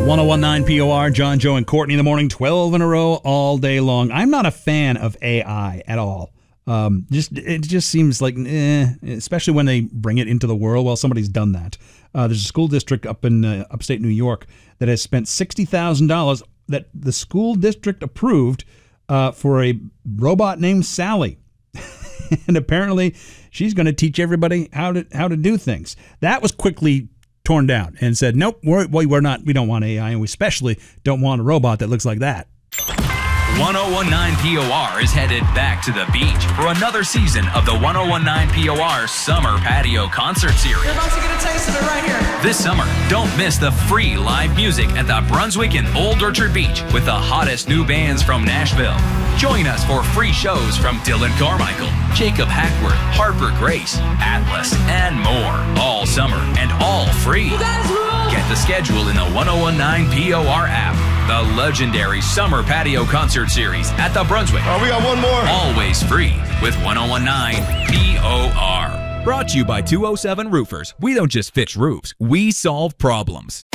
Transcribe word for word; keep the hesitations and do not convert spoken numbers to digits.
ten nineteen P O R, John, Joe, and Courtney in the morning, twelve in a row all day long. I'm not a fan of A I at all. Um, just It just seems like, eh, especially when they bring it into the world. Well, somebody's done that. Uh, there's a school district up in uh, upstate New York that has spent sixty thousand dollars that the school district approved uh, for a robot named Sally. And apparently she's going to teach everybody how to how to do things. That was quickly torn down and said, nope, we're, we're not, we don't want A I, and we especially don't want a robot that looks like that. ten nineteen P O R is headed back to the beach for another season of the ten nineteen P O R Summer Patio Concert Series. You're about to get a taste of it right here. This summer, don't miss the free live music at the Brunswick and Old Orchard Beach with the hottest new bands from Nashville. Join us for free shows from Dylan Carmichael, Jacob Hackworth, Harper Grace, Atlas, and more. All summer and all free. You guys rule! Get the schedule in the ten nineteen P O R app. The legendary Summer Patio Concert Series at the Brunswick. Oh, we got one more. Always free with ten nineteen P O R. Brought to you by two oh seven Roofers. We don't just fix roofs, we solve problems.